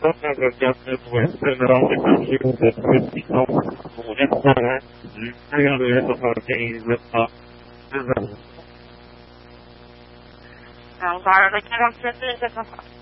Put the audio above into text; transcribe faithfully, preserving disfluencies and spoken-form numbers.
Gracias, pues, generalmente no comunicar de eso porque Agora vai tirar certeza,